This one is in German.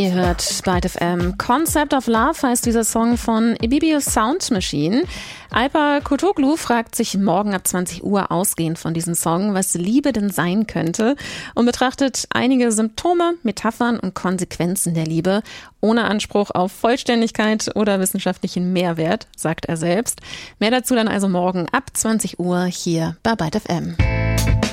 Ihr hört Byte FM. Concept of Love heißt dieser Song von Ibibio Sound Machine. Alper Kotoglu fragt sich morgen ab 20 Uhr ausgehend von diesem Song, was Liebe denn sein könnte, und betrachtet einige Symptome, Metaphern und Konsequenzen der Liebe, ohne Anspruch auf Vollständigkeit oder wissenschaftlichen Mehrwert, sagt er selbst. Mehr dazu dann also morgen ab 20 Uhr hier bei Byte FM.